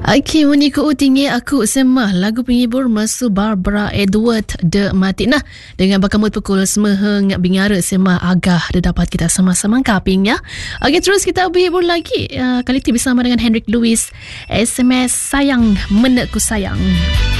Okey, meniku tinggi aku semah lagu penghibur masu Barbara Edward de Matina dengan bakamut pukul semeheng bingara semah agah dia dapat kita sama-sama kaping ya. Okey, terus kita berhibur lagi kali ini bersama dengan Hendrik Lewis, SMS sayang menekku sayang.